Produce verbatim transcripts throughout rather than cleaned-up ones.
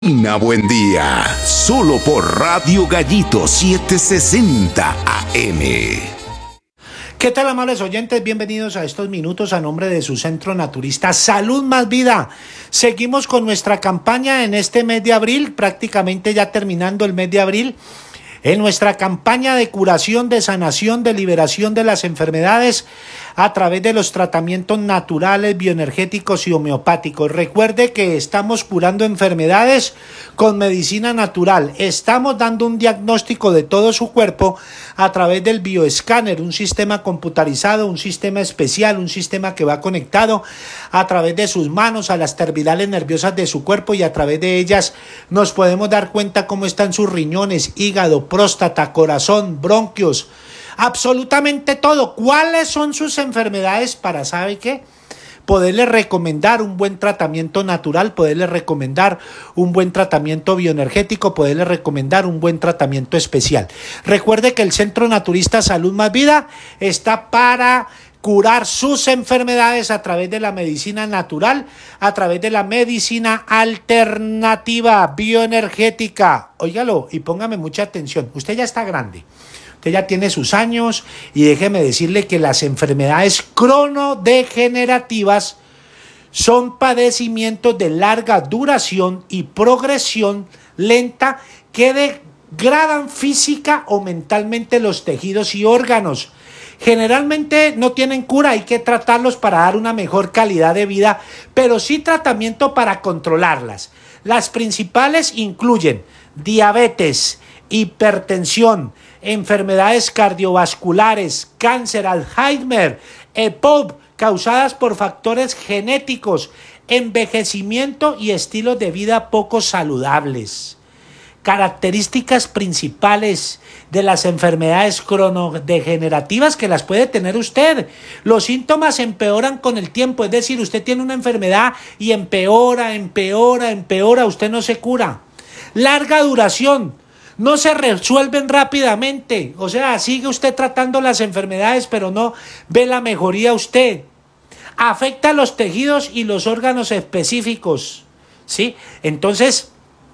Una buen día, solo por Radio Gallito setecientos sesenta A M. ¿Qué tal, amables oyentes? Bienvenidos a estos minutos a nombre de su centro naturista Salud Más Vida. Seguimos con nuestra campaña en este mes de abril, prácticamente ya terminando el mes de abril, en nuestra campaña de curación, de sanación, de liberación de las enfermedades a través de los tratamientos naturales, bioenergéticos y homeopáticos. Recuerde que estamos curando enfermedades con medicina natural. Estamos dando un diagnóstico de todo su cuerpo a través del bioescáner, un sistema computarizado, un sistema especial, un sistema que va conectado a través de sus manos a las terminales nerviosas de su cuerpo, y a través de ellas nos podemos dar cuenta cómo están sus riñones, hígado, próstata, corazón, bronquios, absolutamente todo. ¿Cuáles son sus enfermedades? Para, ¿sabe qué? Poderle recomendar un buen tratamiento natural, poderle recomendar un buen tratamiento bioenergético, poderle recomendar un buen tratamiento especial. Recuerde que el Centro Naturista Salud Más Vida está para curar sus enfermedades a través de la medicina natural, a través de la medicina alternativa, bioenergética. Óigalo y póngame mucha atención. Usted ya está grande. Usted ya tiene sus años, y déjeme decirle que las enfermedades cronodegenerativas son padecimientos de larga duración y progresión lenta que degradan física o mentalmente los tejidos y órganos. Generalmente no tienen cura, hay que tratarlos para dar una mejor calidad de vida, pero sí tratamiento para controlarlas. Las principales incluyen diabetes, hipertensión, enfermedades cardiovasculares, cáncer, Alzheimer, E P O B causadas por factores genéticos, envejecimiento y estilos de vida poco saludables. Características principales de las enfermedades cronodegenerativas que las puede tener usted. Los síntomas empeoran con el tiempo, es decir, usted tiene una enfermedad y empeora, empeora, empeora, usted no se cura. Larga duración. No se resuelven rápidamente, o sea, sigue usted tratando las enfermedades, pero no ve la mejoría usted. Afecta los tejidos y los órganos específicos, ¿sí? Entonces,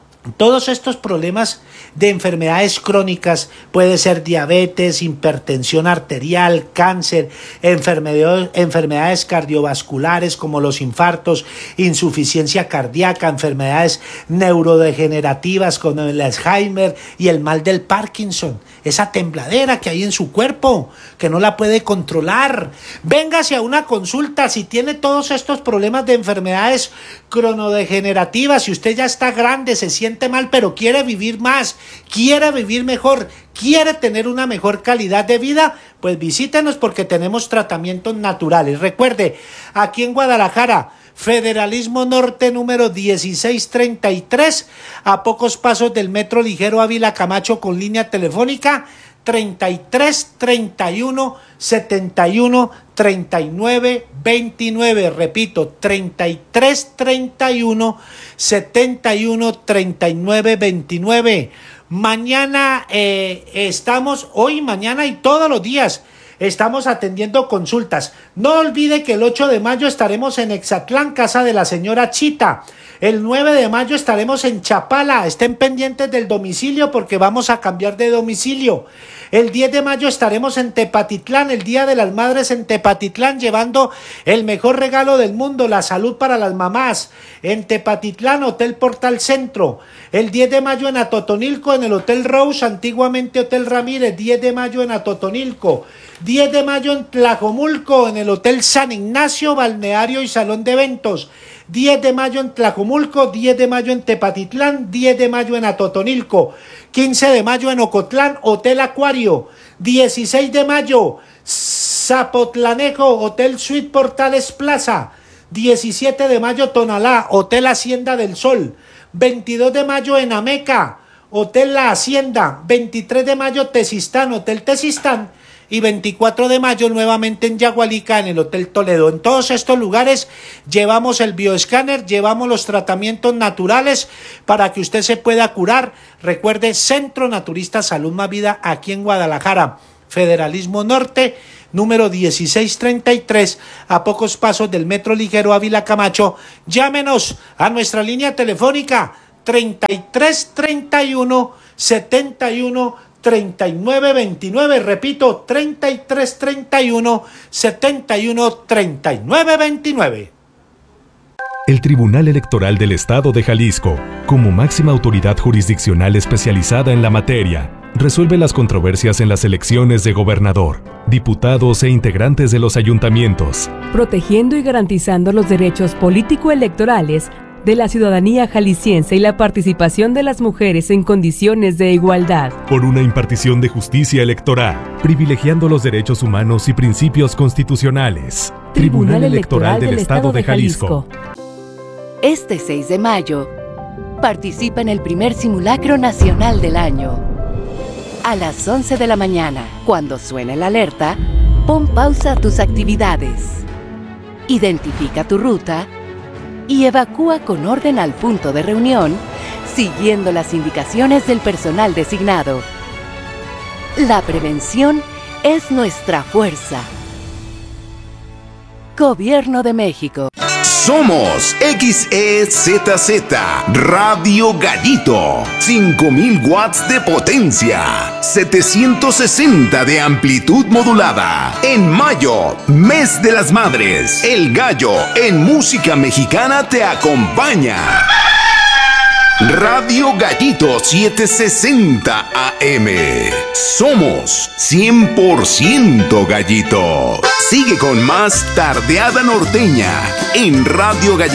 todos estos problemas de enfermedades crónicas, puede ser diabetes, hipertensión arterial, cáncer, enfermedades, enfermedades cardiovasculares como los infartos, insuficiencia cardíaca, enfermedades neurodegenerativas como el Alzheimer y el mal del Parkinson, esa tembladera que hay en su cuerpo, que no la puede controlar. Véngase a una consulta si tiene todos estos problemas de enfermedades cronodegenerativas, si usted ya está grande, se siente mal, pero quiere vivir más, quiere vivir mejor, quiere tener una mejor calidad de vida, pues visítenos porque tenemos tratamientos naturales. Recuerde, aquí en Guadalajara, Federalismo Norte número dieciséis treinta y tres, a pocos pasos del Metro Ligero Ávila Camacho, con línea telefónica treinta y tres treinta y uno setenta y uno treinta y nueve veintinueve. Repito, treinta y tres treinta y uno setenta y uno treinta y nueve veintinueve. Mañana eh, estamos, hoy, mañana y todos los días estamos atendiendo consultas. No olvide que el ocho de mayo estaremos en Exatlán, casa de la señora Chita. El nueve de mayo estaremos en Chapala. Estén pendientes del domicilio porque vamos a cambiar de domicilio. El diez de mayo estaremos en Tepatitlán, el Día de las Madres en Tepatitlán, llevando el mejor regalo del mundo, la salud para las mamás. En Tepatitlán, Hotel Portal Centro. El diez de mayo en Atotonilco, en el Hotel Rose, antiguamente Hotel Ramírez. diez de mayo en Atotonilco. diez de mayo en Tlajomulco, en el Hotel San Ignacio, balneario y salón de eventos. diez de mayo en Tlajomulco, diez de mayo en Tepatitlán, diez de mayo en Atotonilco, quince de mayo en Ocotlán, Hotel Acuario, dieciséis de mayo, Zapotlanejo, Hotel Suite Portales Plaza, diecisiete de mayo Tonalá, Hotel Hacienda del Sol, veintidós de mayo en Ameca, Hotel La Hacienda, veintitrés de mayo Tezistán, Hotel Tezistán, y veinticuatro de mayo nuevamente en Yagualica, en el Hotel Toledo. En todos estos lugares llevamos el bioescáner, llevamos los tratamientos naturales para que usted se pueda curar. Recuerde, Centro Naturista Salud Más Vida, aquí en Guadalajara, Federalismo Norte, número dieciséis treinta y tres, a pocos pasos del Metro Ligero Ávila Camacho. Llámenos a nuestra línea telefónica treinta y tres treinta y uno setenta y uno treinta y nueve veintinueve. Repito, treinta y tres treinta y uno setenta y uno treinta y nueve veintinueve. El Tribunal Electoral del Estado de Jalisco, como máxima autoridad jurisdiccional especializada en la materia, resuelve las controversias en las elecciones de gobernador, diputados e integrantes de los ayuntamientos, protegiendo y garantizando los derechos político-electorales de la ciudadanía jalisciense y la participación de las mujeres en condiciones de igualdad. Por una impartición de justicia electoral, privilegiando los derechos humanos y principios constitucionales. Tribunal, Tribunal Electoral, Electoral del, del Estado de Jalisco. Este seis de mayo, participa en el primer simulacro nacional del año. A las once de la mañana, cuando suene la alerta, pon pausa a tus actividades. Identifica tu ruta y evacúa con orden al punto de reunión, siguiendo las indicaciones del personal designado. La prevención es nuestra fuerza. Gobierno de México. Somos X E Z Z Radio Gallito, cinco mil watts de potencia, setecientos sesenta de amplitud modulada. En mayo, mes de las madres, el gallo en música mexicana te acompaña. Radio Gallito setecientos sesenta A M. Somos cien por ciento Gallito. Sigue con más Tardeada Norteña en Radio Gallito.